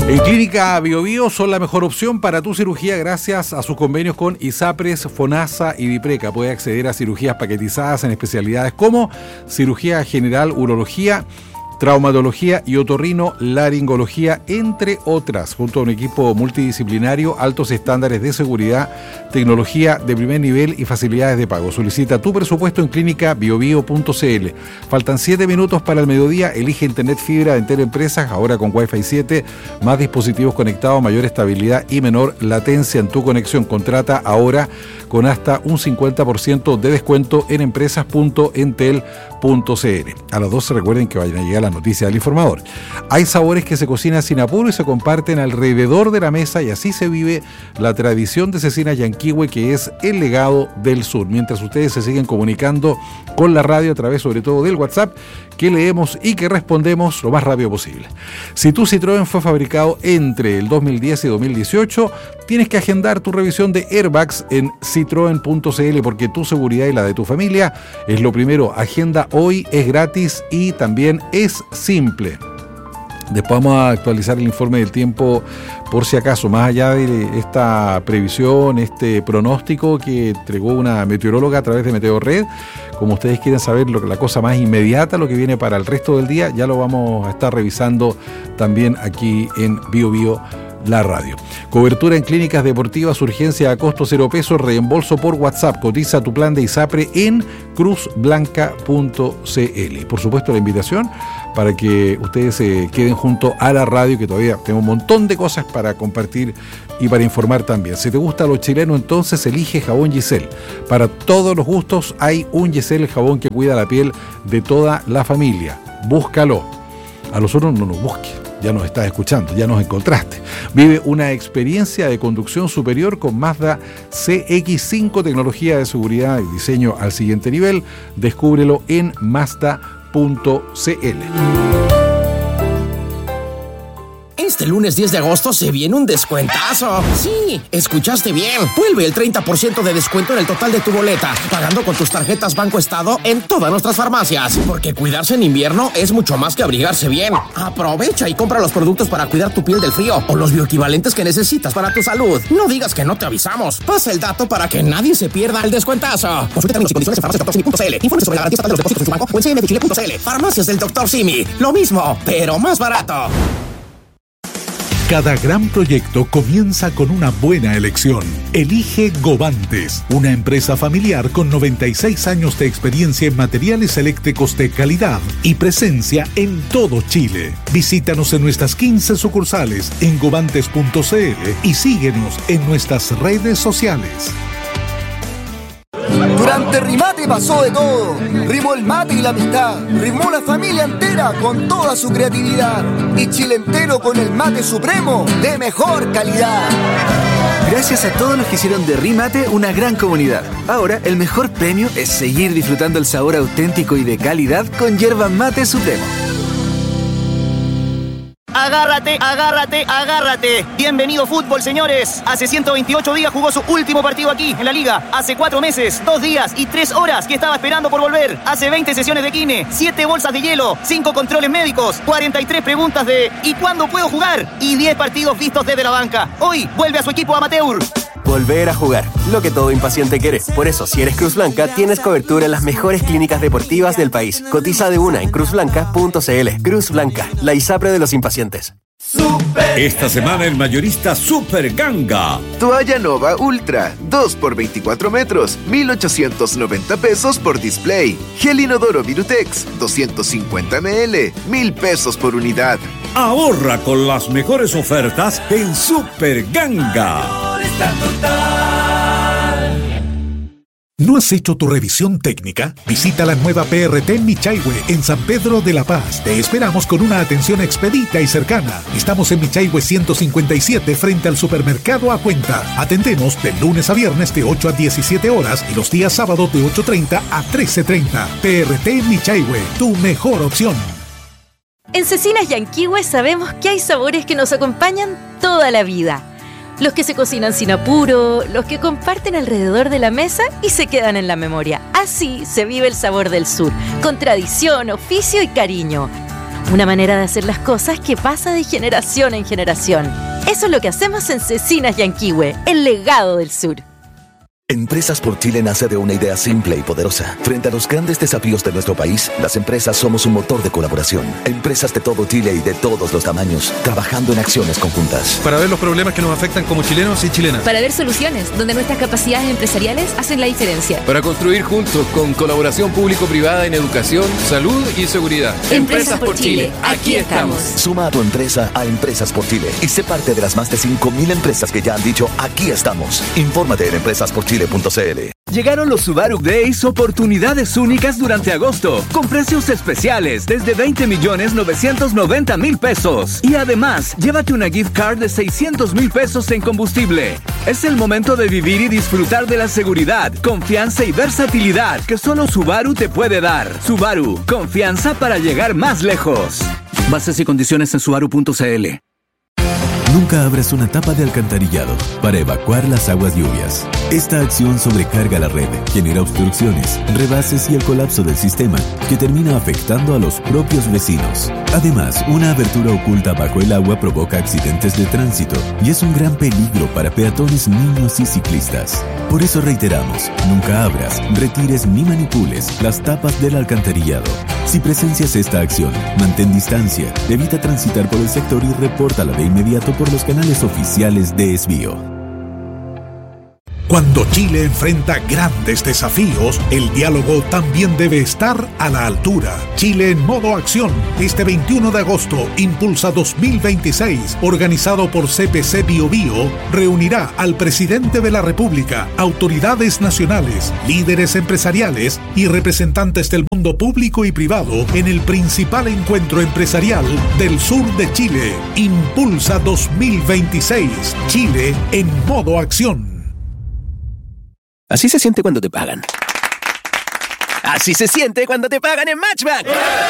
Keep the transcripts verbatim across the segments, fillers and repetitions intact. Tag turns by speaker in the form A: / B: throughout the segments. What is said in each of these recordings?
A: En Clínica Bio Bio son la mejor opción para tu cirugía gracias a sus convenios con ISAPRES, FONASA y DIPRECA. Puede acceder a cirugías paquetizadas en especialidades como cirugía general, urología, traumatología y otorrino laringología, entre otras, junto a un equipo multidisciplinario, altos estándares de seguridad, tecnología de primer nivel y facilidades de pago. Solicita tu presupuesto en clínica bio bio punto c l. Faltan siete minutos para el mediodía. Elige internet fibra de Entel Empresas, ahora con Wi-Fi siete, más dispositivos conectados, mayor estabilidad y menor latencia en tu conexión. Contrata ahora con hasta un cincuenta por ciento de descuento en empresas punto entel punto c l. A las doce recuerden que vayan a llegar las noticias del informador. Hay sabores que se cocinan sin apuro y se comparten alrededor de la mesa, y así se vive la tradición de Cecina Yanquihue, que es el legado del sur. Mientras ustedes se siguen comunicando con la radio a través sobre todo del WhatsApp, que leemos y que respondemos lo más rápido posible. Si tu Citroën fue fabricado entre el dos mil diez y dos mil dieciocho, tienes que agendar tu revisión de airbags en citroen punto c l, porque tu seguridad y la de tu familia es lo primero. Agenda hoy, es gratis y también es simple. Después vamos a actualizar el informe del tiempo por si acaso, más allá de esta previsión, este pronóstico que entregó una meteoróloga a través de Meteorred. Como ustedes quieren saber lo, la cosa más inmediata, lo que viene para el resto del día, ya lo vamos a estar revisando también aquí en Bio Bio, la radio. Cobertura en clínicas deportivas, urgencia a costo cero pesos, reembolso por WhatsApp. Cotiza tu plan de ISAPRE en cruz blanca punto c l. Por supuesto, la invitación para que ustedes se queden junto a la radio, que todavía tengo un montón de cosas para compartir y para informar también. Si te gusta lo chileno, entonces elige jabón Giselle. Para todos los gustos hay un Giselle, el jabón que cuida la piel de toda la familia. Búscalo. A los otros no nos busques. Ya nos estás escuchando, ya nos encontraste. Vive una experiencia de conducción superior con Mazda C X cinco, tecnología de seguridad y diseño al siguiente nivel. Descúbrelo en mazda punto c l.
B: Este lunes diez de agosto se viene un descuentazo. Sí, escuchaste bien. Vuelve el treinta por ciento de descuento en el total de tu boleta, pagando con tus tarjetas Banco Estado en todas nuestras farmacias. Porque cuidarse en invierno es mucho más que abrigarse bien. Aprovecha y compra los productos para cuidar tu piel del frío o los bioequivalentes que necesitas para tu salud. No digas que no te avisamos. Pasa el dato para que nadie se pierda el descuentazo. Consulta términos y condiciones en farmacias doctor simi punto c l. Informe sobre la garantía estatal de los depósitos en su banco o en c m f chile punto c l. Farmacias del doctor Simi. Lo mismo, pero más barato.
C: Cada gran proyecto comienza con una buena elección. Elige Govantes, una empresa familiar con noventa y seis años de experiencia en materiales eléctricos de calidad y presencia en todo Chile. Visítanos en nuestras quince sucursales en govantes punto c l y síguenos en nuestras redes sociales.
D: Durante Rimate pasó de todo. Rimó el mate y la amistad. Rimó la familia entera con toda su creatividad. Y Chile entero con el mate supremo de mejor calidad.
E: Gracias a todos los que hicieron de Rimate una gran comunidad. Ahora el mejor premio es seguir disfrutando el sabor auténtico y de calidad con yerba mate supremo.
F: Agárrate, agárrate, agárrate. Bienvenido fútbol, señores. Hace ciento veintiocho días jugó su último partido aquí, en la Liga. Hace cuatro meses, dos días y tres horas que estaba esperando por volver. Hace veinte sesiones de kine, siete bolsas de hielo, cinco controles médicos, cuarenta y tres preguntas de ¿y cuándo puedo jugar? Y diez partidos vistos desde la banca. Hoy vuelve a su equipo amateur.
G: Volver a jugar, lo que todo impaciente quiere. Por eso, si eres Cruz Blanca, tienes cobertura en las mejores clínicas deportivas del país. Cotiza de una en cruz blanca punto c l. Cruz Blanca, la ISAPRE de los impacientes.
H: Esta semana el mayorista Super Ganga.
I: Toalla Nova Ultra, dos por veinticuatro metros, mil ochocientos noventa pesos por display. Gel Inodoro Virutex, doscientos cincuenta mililitros, mil pesos por unidad.
H: Ahorra con las mejores ofertas en Super Ganga.
C: ¿No has hecho tu revisión técnica? Visita la nueva P R T Michaihue en San Pedro de la Paz. Te esperamos con una atención expedita y cercana. Estamos en Michaihue ciento cincuenta y siete frente al supermercado A Cuenta. Atendemos de lunes a viernes de ocho a diecisiete horas y los días sábados de ocho treinta a trece treinta. P R T Michaihue, tu mejor opción.
J: En Cecinas Yanquihue sabemos que hay sabores que nos acompañan toda la vida. Los que se cocinan sin apuro, los que comparten alrededor de la mesa y se quedan en la memoria. Así se vive el sabor del sur, con tradición, oficio y cariño. Una manera de hacer las cosas que pasa de generación en generación. Eso es lo que hacemos en Cecinas Yanquihue, el legado del sur.
K: Empresas por Chile nace de una idea simple y poderosa. Frente a los grandes desafíos de nuestro país, las empresas somos un motor de colaboración. Empresas de todo Chile y de todos los tamaños, trabajando en acciones conjuntas.
L: Para ver los problemas que nos afectan como chilenos y chilenas.
M: Para ver soluciones donde nuestras capacidades empresariales hacen la diferencia.
N: Para construir juntos con colaboración público-privada en educación, salud y seguridad.
M: Empresas, Empresas por Chile, Chile. Aquí estamos.
K: Suma a tu empresa a Empresas por Chile y sé parte de las más de cinco mil empresas que ya han dicho aquí estamos. Infórmate en empresas por chile punto c l.
O: Llegaron los Subaru Days, oportunidades únicas durante agosto, con precios especiales desde veinte millones novecientos noventa mil pesos. Y además, llévate una gift card de seiscientos mil pesos en combustible. Es el momento de vivir y disfrutar de la seguridad, confianza y versatilidad que solo Subaru te puede dar. Subaru, confianza para llegar más lejos. Bases y condiciones en subaru punto c l.
P: Nunca abras una tapa de alcantarillado para evacuar las aguas lluvias. Esta acción sobrecarga la red, genera obstrucciones, rebases y el colapso del sistema, que termina afectando a los propios vecinos. Además, una abertura oculta bajo el agua provoca accidentes de tránsito y es un gran peligro para peatones, niños y ciclistas. Por eso reiteramos, nunca abras, retires ni manipules las tapas del alcantarillado. Si presencias esta acción, mantén distancia, evita transitar por el sector y repórtala de inmediato por los canales oficiales de Esbio.
C: Cuando Chile enfrenta grandes desafíos, el diálogo también debe estar a la altura. Chile en modo acción, este veintiuno de agosto, Impulsa dos mil veintiséis, organizado por C P C BioBio, reunirá al presidente de la República, autoridades nacionales, líderes empresariales y representantes del mundo público y privado en el principal encuentro empresarial del sur de Chile. Impulsa dos mil veintiséis, Chile en modo acción.
B: Así se siente cuando te pagan. Así se siente cuando te pagan en Matchbank.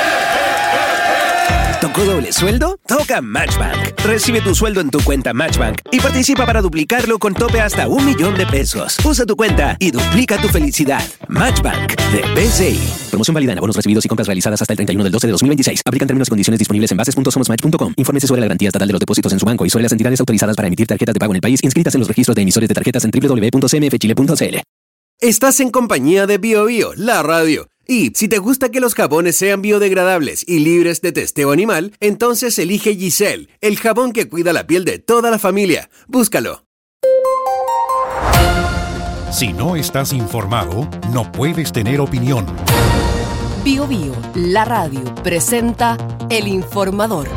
B: ¿Tocó doble sueldo? Toca Matchbank. Recibe tu sueldo en tu cuenta Matchbank y participa para duplicarlo con tope hasta un millón de pesos. Usa tu cuenta y duplica tu felicidad. Matchbank de B C I. Promoción válida en abonos recibidos y compras realizadas hasta el treinta y uno del doce de dos mil veintiséis. Aplican términos y condiciones disponibles en bases punto somos match punto com. Infórmese sobre la garantía estatal de los depósitos en su banco y sobre las entidades autorizadas para emitir tarjetas de pago en el país inscritas en los registros de emisores de tarjetas en doble u doble u doble u punto c m f chile punto c l.
Q: Estás en compañía de BioBio, la radio. Y si te gusta que los jabones sean biodegradables y libres de testeo animal, entonces elige Giselle, el jabón que cuida la piel de toda la familia. Búscalo.
C: Si no estás informado, no puedes tener opinión.
M: BioBio, la radio, presenta El Informador.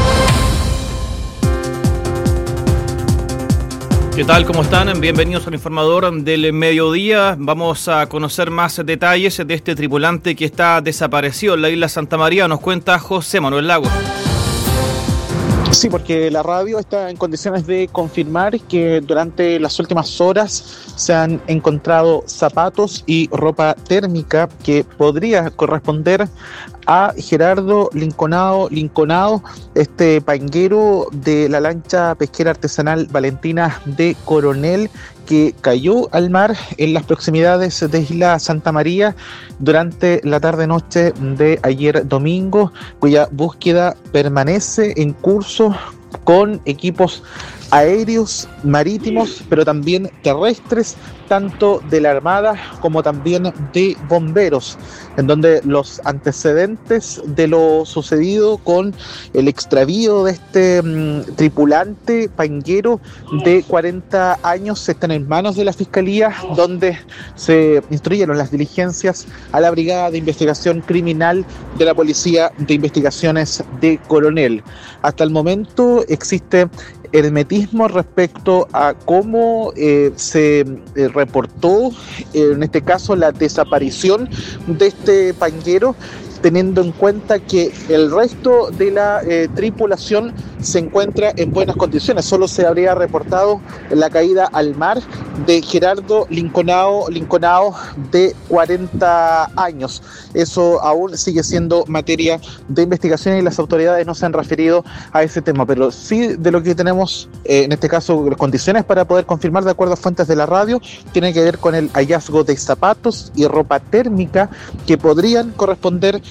R: ¿Qué tal? ¿Cómo están? Bienvenidos al Informador del Mediodía. Vamos a conocer más detalles de este tripulante que está desaparecido en la isla Santa María. Nos cuenta José Manuel Lago.
S: Sí, porque la radio está en condiciones de confirmar que durante las últimas horas se han encontrado zapatos y ropa térmica que podría corresponder a Gerardo Linconado, Linconado, este panguero de la lancha pesquera artesanal Valentina de Coronel, que cayó al mar en las proximidades de Isla Santa María durante la tarde-noche de ayer domingo, cuya búsqueda permanece en curso con equipos aéreos, marítimos, pero también terrestres, tanto de la Armada como también de bomberos, en donde los antecedentes de lo sucedido con el extravío de este um, tripulante panguero de cuarenta años están en manos de la Fiscalía, donde se instruyeron las diligencias a la Brigada de Investigación Criminal de la Policía de Investigaciones de Coronel. Hasta el momento existe hermetismo respecto a cómo eh, se eh, reportó, eh, en este caso, la desaparición de este panguero, teniendo en cuenta que el resto de la eh, tripulación se encuentra en buenas condiciones. Solo se habría reportado la caída al mar de Gerardo Linconado, Linconado de cuarenta años. Eso aún sigue siendo materia de investigación y las autoridades no se han referido a ese tema, pero sí de lo que tenemos, eh, en este caso, las condiciones para poder confirmar de acuerdo a fuentes de la radio, tiene que ver con el hallazgo de zapatos y ropa térmica que podrían corresponder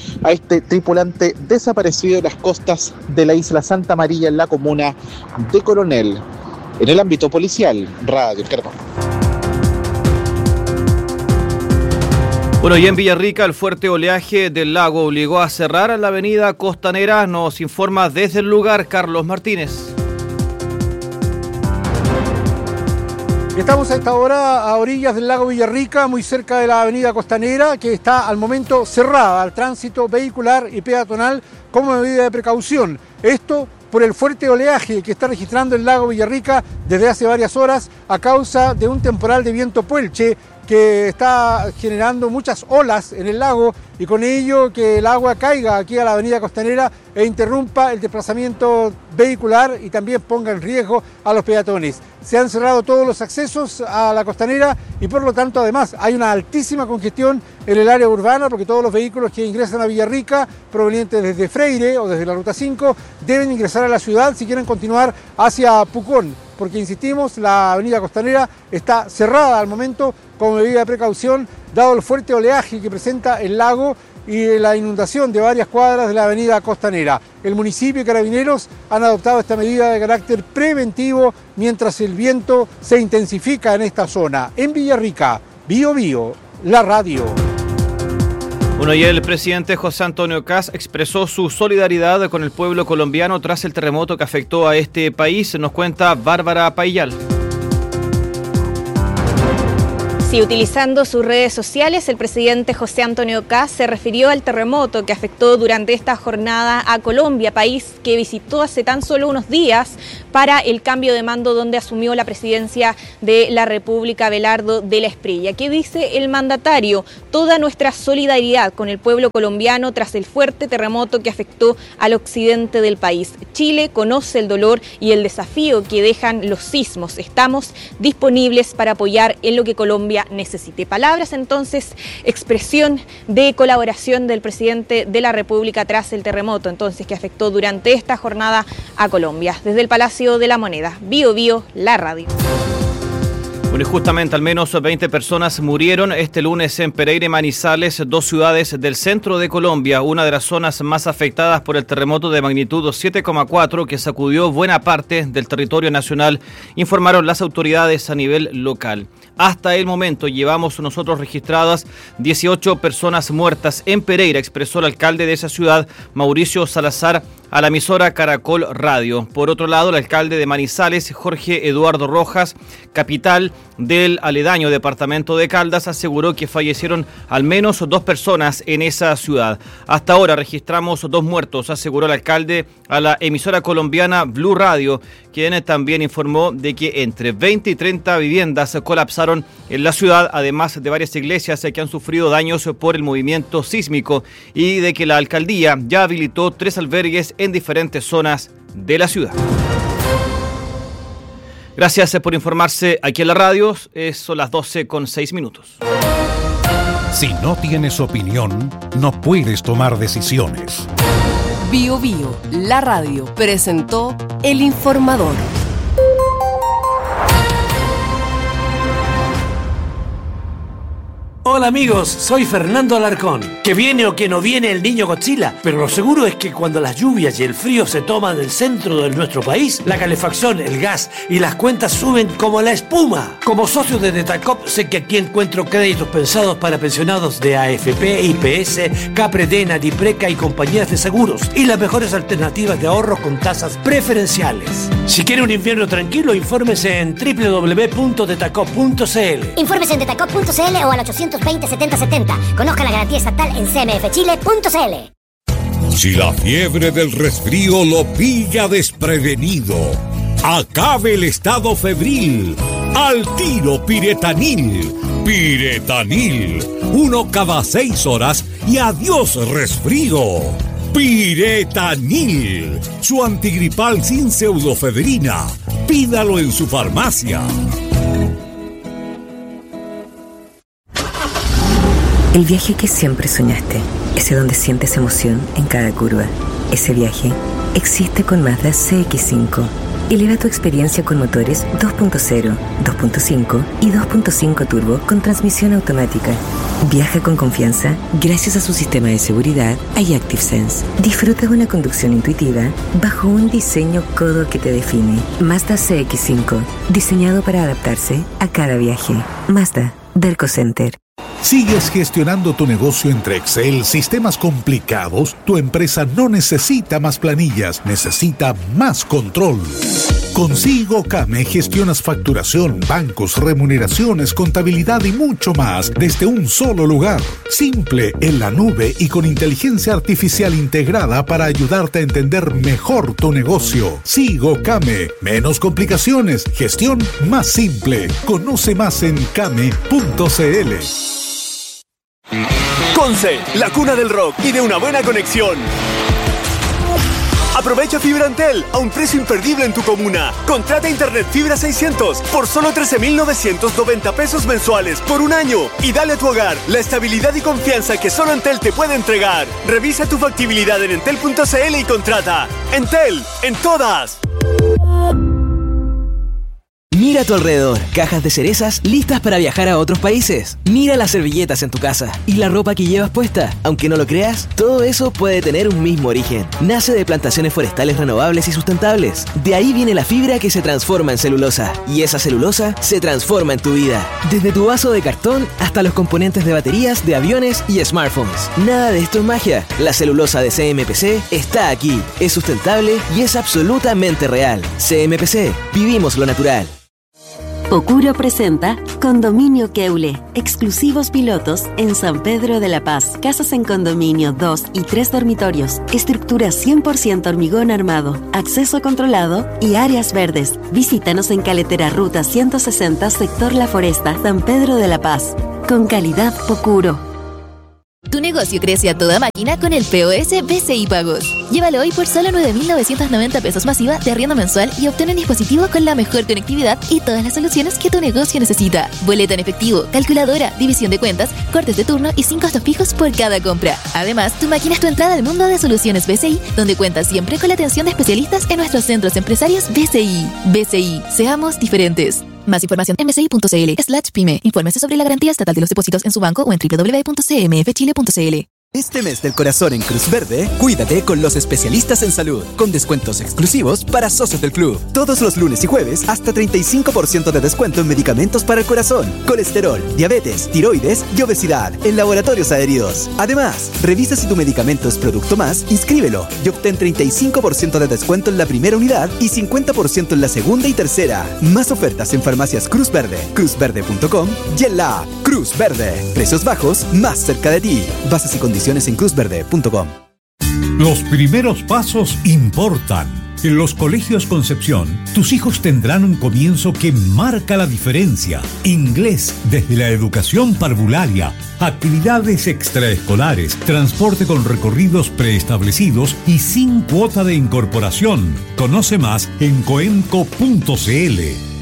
S: a este tripulante desaparecido en las costas de la isla Santa María en la comuna de Coronel. En el ámbito policial, Radio Carbón.
R: Bueno, y en Villarrica el fuerte oleaje del lago obligó a cerrar la avenida Costanera. Nos informa desde el lugar Carlos Martínez.
T: Estamos a esta hora a orillas del lago Villarrica, muy cerca de la avenida Costanera, que está al momento cerrada al tránsito vehicular y peatonal como medida de precaución. Esto por el fuerte oleaje que está registrando el lago Villarrica desde hace varias horas a causa de un temporal de viento puelche que está generando muchas olas en el lago y con ello que el agua caiga aquí a la avenida Costanera e interrumpa el desplazamiento vehicular y también ponga en riesgo a los peatones. Se han cerrado todos los accesos a la Costanera y por lo tanto además hay una altísima congestión en el área urbana porque todos los vehículos que ingresan a Villarrica provenientes desde Freire o desde la Ruta cinco deben ingresar a la ciudad si quieren continuar hacia Pucón, porque insistimos, la avenida Costanera está cerrada al momento como medida de precaución dado el fuerte oleaje que presenta el lago y la inundación de varias cuadras de la avenida Costanera. El municipio y Carabineros han adoptado esta medida de carácter preventivo mientras el viento se intensifica en esta zona. En Villarrica, Bío Bío, la radio.
R: Bueno, y el presidente José Antonio Kast expresó su solidaridad con el pueblo colombiano tras el terremoto que afectó a este país. Nos cuenta Bárbara Paillal.
U: Sí, utilizando sus redes sociales, el presidente José Antonio Kast se refirió al terremoto que afectó durante esta jornada a Colombia, país que visitó hace tan solo unos días para el cambio de mando donde asumió la presidencia de la República Abelardo de la Espriella. ¿Qué dice el mandatario? Toda nuestra solidaridad con el pueblo colombiano tras el fuerte terremoto que afectó al occidente del país. Chile conoce el dolor y el desafío que dejan los sismos. Estamos disponibles para apoyar en lo que Colombia necesite. Palabras entonces, expresión de colaboración del presidente de la República tras el terremoto entonces que afectó durante esta jornada a Colombia. Desde el Palacio de la Moneda, Bío Bío, la radio.
R: Bueno, y justamente al menos veinte personas murieron este lunes en Pereira y Manizales, dos ciudades del centro de Colombia, una de las zonas más afectadas por el terremoto de magnitud siete coma cuatro que sacudió buena parte del territorio nacional, informaron las autoridades a nivel local. Hasta el momento llevamos nosotros registradas dieciocho personas muertas en Pereira, expresó el alcalde de esa ciudad, Mauricio Salazar, a la emisora Caracol Radio. Por otro lado, el alcalde de Manizales, Jorge Eduardo Rojas, capital del aledaño departamento de Caldas, aseguró que fallecieron al menos dos personas en esa ciudad. Hasta ahora registramos dos muertos, aseguró el alcalde a la emisora colombiana Blue Radio, quien también informó de que entre veinte y treinta viviendas colapsaron en la ciudad, además de varias iglesias que han sufrido daños por el movimiento sísmico y de que la alcaldía ya habilitó tres albergues en diferentes zonas de la ciudad. Gracias por informarse aquí en la radio. Son las doce con seis minutos.
C: Si no tienes opinión, no puedes tomar decisiones.
V: Bío Bío, la radio, presentó El Informador.
W: Hola amigos, soy Fernando Alarcón. Que viene o que no viene el niño Godzilla, pero lo seguro es que cuando las lluvias y el frío se toman el centro de nuestro país, la calefacción, el gas y las cuentas suben como la espuma. Como socio de Detacop sé que aquí encuentro créditos pensados para pensionados de A F P, I P S, Capredena, Dipreca y compañías de seguros y las mejores alternativas de ahorro con tasas preferenciales. Si quiere un invierno tranquilo, infórmese en doble u doble u doble u punto detacop punto c l.
X: Infórmese en detacop punto c l o al ochocientos veinte setenta setenta. Conozca la garantía estatal en c m f chile punto c l.
H: Si la fiebre del resfrío lo pilla desprevenido, acabe el estado febril. Al tiro Piretanil. Piretanil. Uno cada seis horas y adiós resfrío. Piretanil. Su antigripal sin pseudofebrina. Pídalo en su farmacia.
Y: El viaje que siempre soñaste, ese donde sientes emoción en cada curva, ese viaje existe con Mazda C X cinco Eleva tu experiencia con motores dos punto cero, dos punto cinco y dos punto cinco turbo con transmisión automática. Viaja con confianza gracias a su sistema de seguridad iActive Sense. Disfruta de una conducción intuitiva bajo un diseño codo que te define. Mazda C X cinco, diseñado para adaptarse a cada viaje. Mazda, Derco Center.
C: ¿Sigues gestionando tu negocio entre Excel, sistemas complicados? Tu empresa no necesita más planillas, necesita más control. Con SigoCame gestionas facturación, bancos, remuneraciones, contabilidad y mucho más desde un solo lugar. Simple, en la nube y con inteligencia artificial integrada para ayudarte a entender mejor tu negocio. SigoCame, menos complicaciones, gestión más simple. Conoce más en came punto cl.
A: Conce, la cuna del rock y de una buena conexión. Aprovecha fibra Entel a un precio imperdible en tu comuna. Contrata internet fibra seiscientos por solo trece mil novecientos noventa pesos mensuales por un año y dale a tu hogar la estabilidad y confianza que solo Entel te puede entregar. Revisa tu factibilidad en entel punto cl y contrata. Entel, en todas.
D: Mira a tu alrededor, cajas de cerezas listas para viajar a otros países. Mira las servilletas en tu casa y la ropa que llevas puesta. Aunque no lo creas, todo eso puede tener un mismo origen. Nace de plantaciones forestales renovables y sustentables. De ahí viene la fibra que se transforma en celulosa. Y esa celulosa se transforma en tu vida. Desde tu vaso de cartón hasta los componentes de baterías, de aviones y smartphones. Nada de esto es magia. La celulosa de C M P C está aquí. Es sustentable y es absolutamente real. C M P C. Vivimos lo natural.
E: Pocuro presenta Condominio Keule, exclusivos pilotos en San Pedro de la Paz. Casas en condominio, dos y tres dormitorios, estructura cien por ciento hormigón armado, acceso controlado y áreas verdes. Visítanos en Caletera Ruta ciento sesenta, sector La Foresta, San Pedro de la Paz. Con calidad Pocuro.
F: Tu negocio crece a toda máquina con el P O S B C I Pagos. Llévalo hoy por solo nueve mil novecientos noventa pesos masiva de arriendo mensual y obtén un dispositivo con la mejor conectividad y todas las soluciones que tu negocio necesita. Boleta en efectivo, calculadora, división de cuentas, cortes de turno y sin costos fijos por cada compra. Además, tu máquina es tu entrada al mundo de soluciones B C I, donde cuentas siempre con la atención de especialistas en nuestros centros empresarios B C I. B C I, seamos diferentes. Más información en bci punto cl slash pyme. Infórmese sobre la garantía estatal de los depósitos en su banco o en doble u doble u doble u punto c m f chile punto c l.
G: Este mes del corazón en Cruz Verde, cuídate con los especialistas en salud, con descuentos exclusivos para socios del club. Todos los lunes y jueves, hasta treinta y cinco por ciento de descuento en medicamentos para el corazón, colesterol, diabetes, tiroides y obesidad en laboratorios adheridos. Además, revisa si tu medicamento es producto más, inscríbelo y obtén treinta y cinco por ciento de descuento en la primera unidad y cincuenta por ciento en la segunda y tercera. Más ofertas en farmacias Cruz Verde, cruz verde punto com y en la app Cruz Verde. Precios bajos, más cerca de ti. Bases y condiciones en cruz verde punto com.
H: Los primeros pasos importan. En los colegios Concepción, tus hijos tendrán un comienzo que marca la diferencia. Inglés desde la educación parvularia, actividades extraescolares, transporte con recorridos preestablecidos y sin cuota de incorporación. Conoce más en coenco punto cl.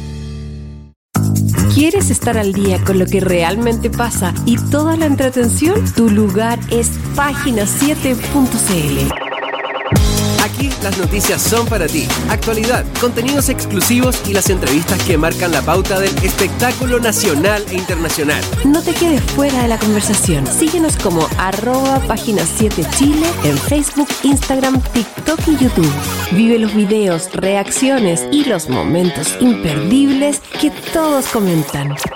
Z: ¿Quieres estar al día con lo que realmente pasa y toda la entretención? Tu lugar es página siete punto cl.
Q: Aquí las noticias son para ti. Actualidad, contenidos exclusivos y las entrevistas que marcan la pauta del espectáculo nacional e internacional.
Z: No te quedes fuera de la conversación. Síguenos como arroba página siete Chile en Facebook, Instagram, TikTok y YouTube. Vive los videos, reacciones y los momentos imperdibles que todos comentan.